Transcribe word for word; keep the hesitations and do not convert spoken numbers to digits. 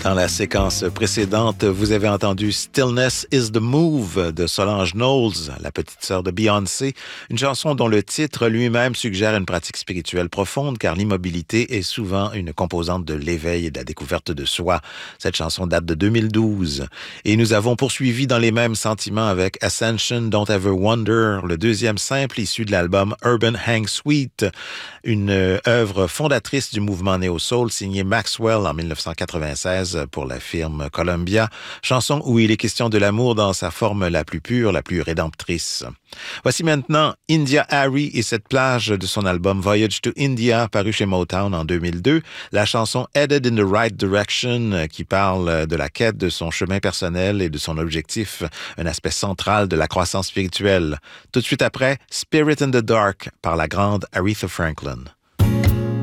Dans la séquence précédente, vous avez entendu Stillness is the Move de Solange Knowles, la petite sœur de Beyoncé, une chanson dont le titre lui-même suggère une pratique spirituelle profonde car l'immobilité est souvent une composante de l'éveil et de la découverte de soi. Cette chanson date de deux mille douze. Et nous avons poursuivi dans les mêmes sentiments avec Ascension Don't Ever Wonder, le deuxième simple issu de l'album Urban Hang Suite, une œuvre fondatrice du mouvement néo-soul signée Maxwell en dix-neuf cent quatre-vingt-seize pour la firme Columbia, chanson où il est question de l'amour dans sa forme la plus pure, la plus rédemptrice. Voici maintenant India Harry et cette plage de son album Voyage to India, paru chez Motown en deux mille deux, la chanson Headed in the Right Direction qui parle de la quête de son chemin personnel et de son objectif, un aspect central de la croissance spirituelle. Tout de suite après, Spirit in the Dark par la grande Aretha Franklin.